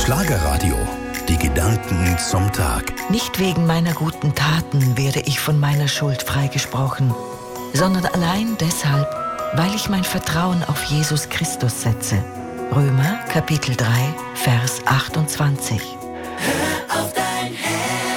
Schlagerradio. Die Gedanken zum Tag. Nicht wegen meiner guten Taten werde ich von meiner Schuld freigesprochen, sondern allein deshalb, weil ich mein Vertrauen auf Jesus Christus setze. Römer Kapitel 3, Vers 28. Hör auf dein Herz.